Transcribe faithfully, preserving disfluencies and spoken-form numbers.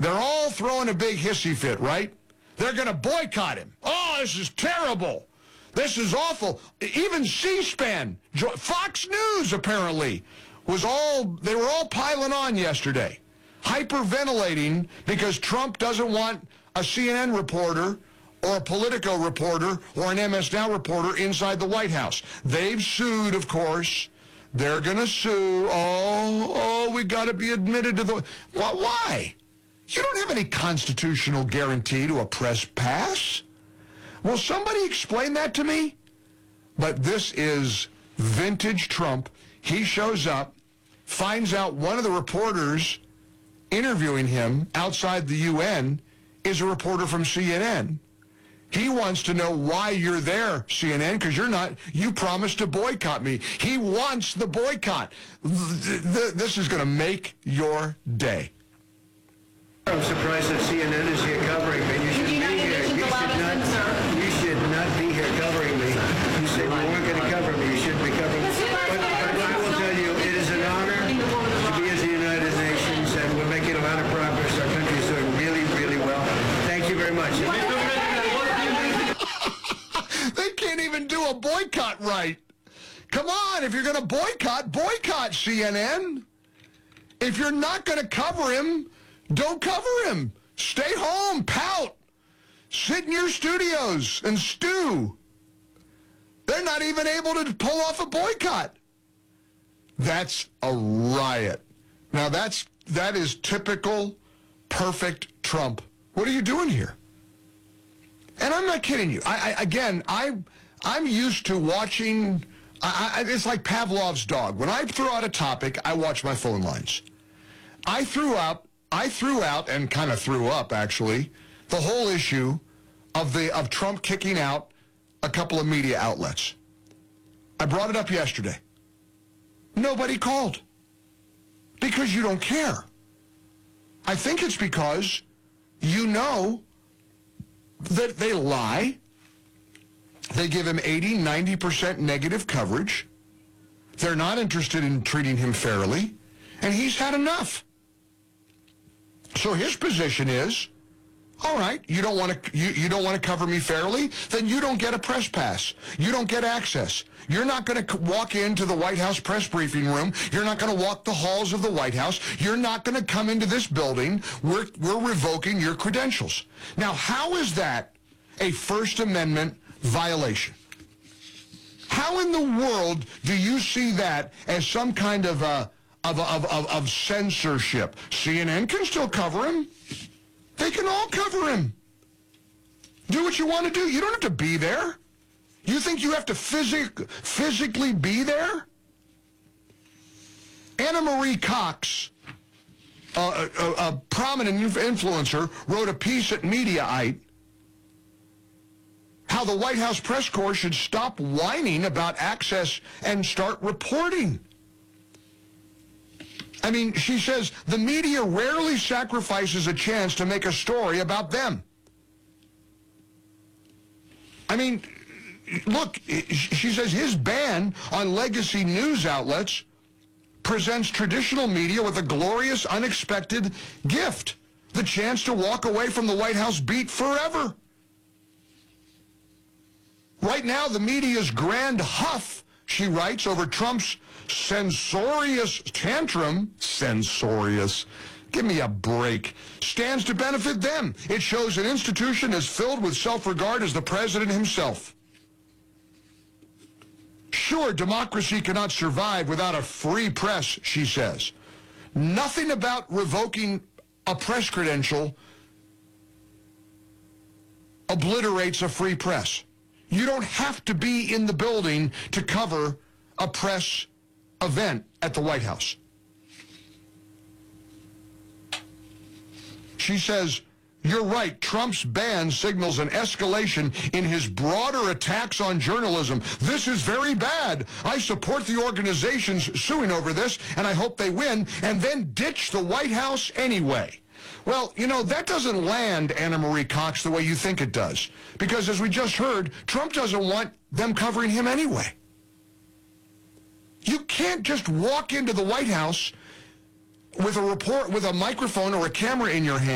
They're all throwing a big hissy fit, right? They're going to boycott him. Oh, this is terrible. This is awful. Even C-SPAN, Fox News apparently, was all, they were all piling on yesterday, hyperventilating because Trump doesn't want a C N N reporter or a Politico reporter or an M S N reporter inside the White House. They've sued, of course. They're going to sue. Oh, oh, we got to be admitted to the... Well, why? You don't have any constitutional guarantee to a press pass. Will somebody explain that to me? But this is vintage Trump. He shows up, finds out one of the reporters interviewing him outside the U N is a reporter from C N N. He wants to know why you're there, C N N, because you're not, you promised to boycott me. He wants the boycott. This is going to make your day. I'm surprised that C N N is here covering me. You should be here. You should not, you should not be here covering me. You said you weren't going to cover me. You shouldn't be covering me. But, but I will tell you, it is an honor to be at the United Nations, and we're making a lot of progress. Our country is doing really, really well. Thank you very much. They can't even do a boycott right. Come on, if you're going to boycott, boycott C N N. If you're not going to cover him, don't cover him. Stay home, pout. Sit in your studios and stew. They're not even able to pull off a boycott. That's a riot. Now, that's, that is typical, perfect Trump. What are you doing here? And I'm not kidding you. I, I again, I, I'm used to watching, I, I, it's like Pavlov's dog. When I throw out a topic, I watch my phone lines. I threw out, I threw out and kind of threw up, actually, the whole issue of the of Trump kicking out a couple of media outlets. I brought it up yesterday. Nobody called. Because you don't care. I think it's because you know that they lie. They give him eighty, ninety percent negative coverage. They're not interested in treating him fairly. And he's had enough. So his position is, all right, you don't want to you, you don't want to cover me fairly, then you don't get a press pass. You don't get access. You're not going to walk into the White House press briefing room. You're not going to walk the halls of the White House. You're not going to come into this building. We're, we're revoking your credentials. Now, how is that a First Amendment violation? How in the world do you see that as some kind of uh, of, of, of, of censorship? C N N can still cover him. They can all cover him. Do what you want to do. You don't have to be there. You think you have to physic physically be there? Anna Marie Cox, uh, a, a, a prominent influencer, wrote a piece at Mediaite how the White House press corps should stop whining about access and start reporting. I mean, she says, the media rarely sacrifices a chance to make a story about them. I mean, look, she says his ban on legacy news outlets presents traditional media with a glorious, unexpected gift, the chance to walk away from the White House beat forever. Right now, the media's grand huff, she writes, over Trump's censorious tantrum, censorious, give me a break, stands to benefit them. It shows an institution as filled with self-regard as the president himself. Sure, democracy cannot survive without a free press, she says. Nothing about revoking a press credential obliterates a free press. You don't have to be in the building to cover a press event at the White House. She says, you're right, Trump's ban signals an escalation in his broader attacks on journalism. This is very bad. I support the organizations suing over this, and I hope they win, and then ditch the White House anyway. Well, you know, that doesn't land, Anna Marie Cox, the way you think it does. Because as we just heard, Trump doesn't want them covering him anyway. You can't just walk into the White House with a report, with a microphone or a camera in your hand